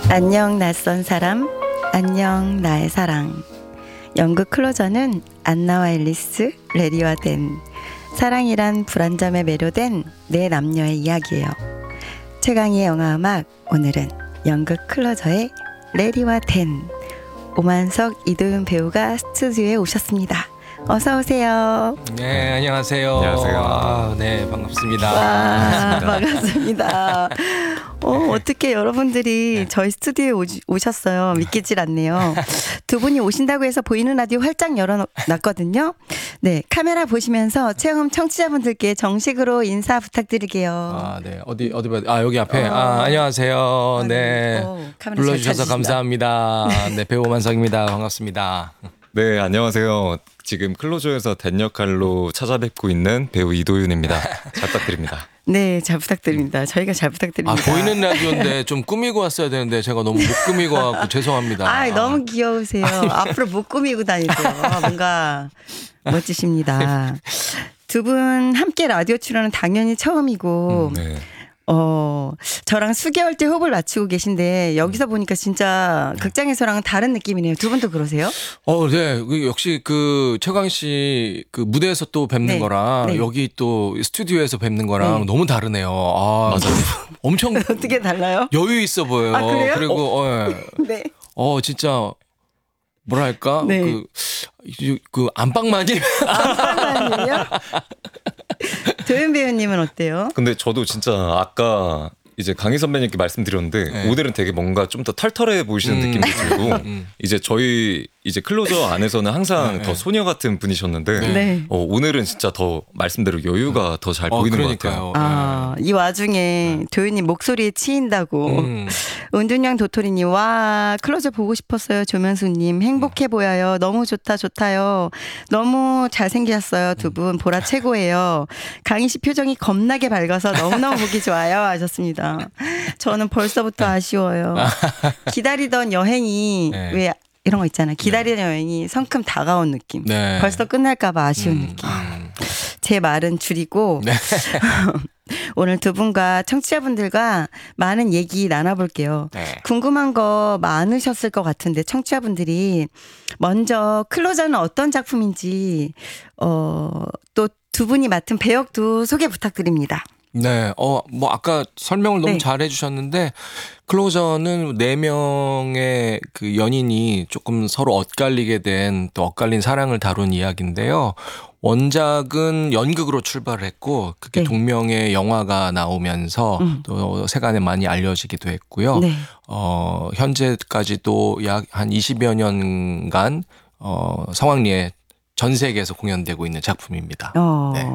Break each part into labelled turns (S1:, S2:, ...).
S1: 안녕 낯선 사람, 안녕 나의 사랑. 연극 클로저는 안나와 앨리스, 레리와 댄, 사랑이란 불안점에 매료된 네 남녀의 이야기예요. 최강희의 영화음악, 오늘은 연극 클로저의 레리와 댄. 오만석, 이도윤 배우가 스튜디오에 오셨습니다. 어서 오세요.
S2: 네, 안녕하세요.
S3: 안녕하세요.
S2: 네, 반갑습니다.
S1: 와, 반갑습니다. 어떻게 여러분들이 저희 스튜디오에 오셨어요. 믿기질 않네요. 두 분이 오신다고 해서 보이는 라디오 활짝 열어놨거든요. 네, 카메라 보시면서 체험 청취자분들께 정식으로 인사 부탁드릴게요.
S2: 아, 네. 어디 봐야 돼? 아, 여기 앞에. 안녕하세요. 네.
S1: 카메라
S2: 불러주셔서
S1: 잘 찾으신다.
S2: 감사합니다. 네, 배우 오만석입니다. 반갑습니다.
S3: 네, 안녕하세요. 지금 클로저에서 댄 역할로 찾아뵙고 있는 배우 이도윤입니다. 잘 부탁드립니다.
S1: 네, 잘 부탁드립니다. 저희가 잘 부탁드립니다.
S2: 보이는 라디오인데 좀 꾸미고 왔어야 되는데 제가 너무 못 꾸미고 와서 죄송합니다.
S1: 아, 너무 귀여우세요. 앞으로 못 꾸미고 다니세요. 뭔가 멋지십니다. 두 분 함께 라디오 출연은 당연히 처음이고
S3: 네.
S1: 저랑 수개월째 호흡을 맞추고 계신데 여기서 보니까 진짜 극장에서랑은 다른 느낌이네요. 두 분도 그러세요?
S2: 네. 역시 최광희 씨 무대에서 또 뵙는
S1: 네.
S2: 거랑
S1: 네.
S2: 여기 또 스튜디오에서 뵙는 거랑
S1: 네.
S2: 너무 다르네요.
S3: 맞아요.
S2: 엄청
S1: 어떻게 달라요?
S2: 여유 있어 보여요.
S1: 아, 그래요?
S2: 그리고
S1: 네.
S2: 진짜 뭐랄까
S1: 네.
S2: 안방마님.
S1: 아니요? 도윤 배우님은 어때요?
S3: 근데 저도 진짜 아까 이제 강희 선배님께 말씀드렸는데
S2: 네.
S3: 오늘은 되게 뭔가 좀 더 털털해 보이시는 느낌도 들고 이제 저희 이제 클로저 안에서는 항상
S2: 네.
S3: 더 소녀 같은 분이셨는데
S1: 네.
S3: 오늘은 진짜 더 말씀대로 여유가 더 잘 보이는 것 같아요.
S2: 그러니까요.
S1: 이 와중에 도윤님 목소리에 치인다고. 은둔양 도토리님, 와, 클로저 보고 싶었어요. 조면수님, 행복해 보여요. 너무 좋다요. 너무 잘생겼어요. 두 분, 보라 최고예요. 강희 씨 표정이 겁나게 밝아서 너무너무 보기 좋아요. 하셨습니다. 저는 벌써부터 아쉬워요. 기다리던 여행이,
S2: 네.
S1: 왜 이런 거 있잖아요. 기다리던 여행이 성큼 다가온 느낌.
S2: 네.
S1: 벌써 끝날까봐 아쉬운 느낌. 제 말은 줄이고
S2: 네.
S1: 오늘 두 분과 청취자분들과 많은 얘기 나눠볼게요.
S2: 네.
S1: 궁금한 거 많으셨을 것 같은데 청취자분들이 먼저 클로저는 어떤 작품인지 또 두 분이 맡은 배역도 소개 부탁드립니다.
S2: 네. 아까 설명을 너무
S1: 네.
S2: 잘 해주셨는데, 클로저는 4명의 연인이 조금 서로 엇갈리게 된 또 엇갈린 사랑을 다룬 이야기인데요. 원작은 연극으로 출발을 했고, 그게
S1: 네.
S2: 동명의 영화가 나오면서 또 세간에 많이 알려지기도 했고요.
S1: 네.
S2: 현재까지도 약 한 20여 년간, 성황리에 전 세계에서 공연되고 있는 작품입니다. 네.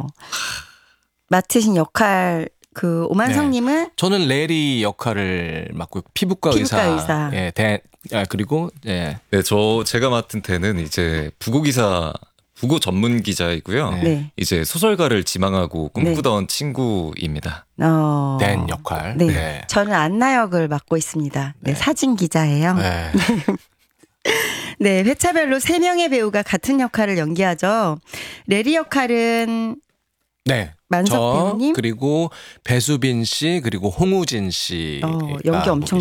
S1: 맡으신 역할 오만성님은
S2: 저는 레리 역할을 맡고 피부과
S1: 의사.
S2: 예, 그리고 예.
S3: 네, 제가 맡은 댄은 이제 부고 전문 기자이고요.
S1: 네.
S3: 이제 소설가를 지망하고 꿈꾸던 친구입니다.
S2: 댄 역할.
S1: 네.
S2: 네.
S1: 저는 안나 역을 맡고 있습니다. 네, 사진 기자예요.
S2: 네.
S1: 네, 회차별로 3명의 배우가 같은 역할을 연기하죠. 레리 역할은
S2: 네.
S1: 만석
S2: 저
S1: 배우님?
S2: 그리고 배수빈 씨 그리고 홍우진 씨
S1: 연기 엄청